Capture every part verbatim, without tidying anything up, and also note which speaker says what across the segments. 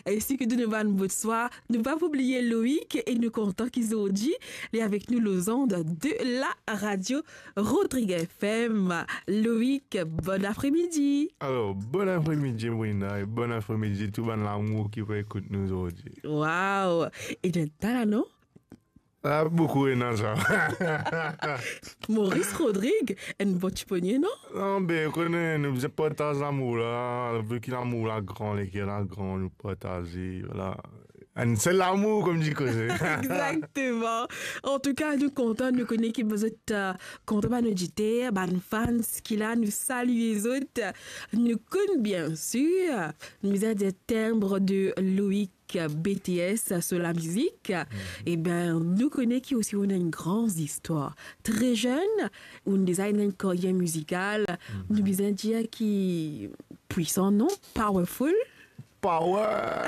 Speaker 1: ainsi que de nous voir de soir. Ne pas oublier Loïc et nous comptons qu'ils ont dit, il est avec nous les ondes de la radio Rodrigue F M. Loïc, bon après-midi.
Speaker 2: Alors, bon après-midi, Brina, et bon après-midi, tout le monde qui peut écouter nous aujourd'hui.
Speaker 1: Waouh! Et de là, non?
Speaker 2: Ah, beaucoup est dans ça.
Speaker 1: Maurice Rodrigue, un bon chiponier, non?
Speaker 2: Non, mais connaît, nous faisons partager l'amour là, vu qu'il l'amour là grand, et qu'il a grand, nous partager, voilà. C'est l'amour, comme dit Cosé.
Speaker 1: Exactement. En tout cas, nous contents, nous connaissons que vous êtes uh, contents de nous dire, nos fans qui là, nous saluons les autres. Nous connaissons bien sûr, nous avons des timbres de Loïc B T S sur la musique. Mm-hmm. Et bien, nous connaissons aussi on a une grande histoire. Très jeune, on design une carrière musicale. Mm-hmm. Nous avons dire qui puissant, non? Powerful.
Speaker 2: Power.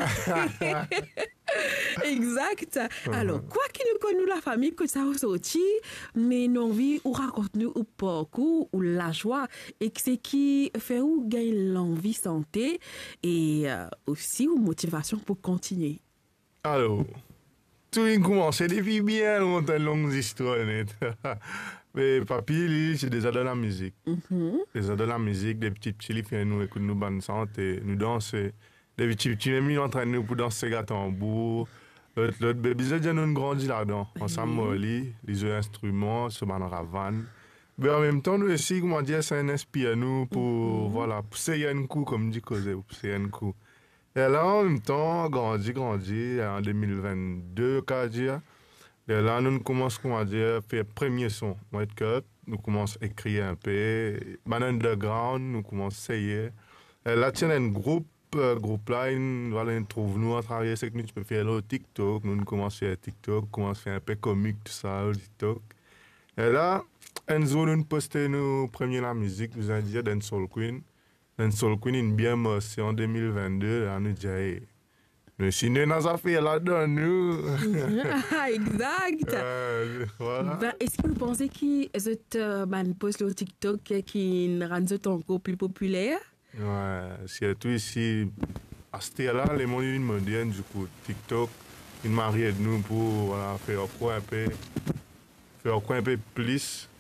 Speaker 1: Exact. Uh-huh. Alors, quoi qu'il nous connaisse la famille que ça a sorti, mais nous envie ou raconte nous ou parcours ou la joie et que c'est qui fait ou gagne l'envie santé et euh, aussi ou motivation pour continuer.
Speaker 2: Alors, tout a commencé depuis bien longtemps, une longue histoire. Mais papy, c'est déjà de la musique. Mm-hmm. Déjà de la musique, des petits petits, ils font nous écouter nous bonne santé, nous danser. Les petits petits, ils entraînent nous pour danser tambour. L'autre bébé, ils ont grandi là-dedans. Ensemble, les instruments, se ban ravane. Mais en même temps, nous aussi, comment dire, c'est un inspire nous pour, mm-hmm. voilà, pousser un coup, comme dit Cosé, pousser un coup. Et là, en même temps, grandi, grandi, en deux mille vingt-deux, qu'à dire. Et là, nous commençons, comment dire, à faire premier son, White Cut. Nous commençons à écrire un peu. Man underground, nous commençons à essayer. Et là, tiens, un groupe. Euh, groupe là, voilà, on trouve nous à travailler, c'est que nous, tu peux faire le TikTok, nous, nous commençons à faire TikTok, commençons à faire un peu comique, tout ça, le TikTok. Et là, Enzo, nous postons nous, premier la musique, nous avons dit, d'un Soul Queen. D'un Soul Queen, une bien merci en deux mille vingt-deux, là, nous disons, hey, nous sommes dans nos affaires là-dedans, nous.
Speaker 1: Exact.
Speaker 2: Euh, voilà.
Speaker 1: Ben, est-ce que vous pensez que cette euh, ben, post le TikTok qui rend ça encore plus populaire?
Speaker 2: Ouais, surtout ici, à ce là les mondes modernes, du coup, TikTok, ils marient de nous pour voilà, faire quoi un peu, faire quoi un peu plus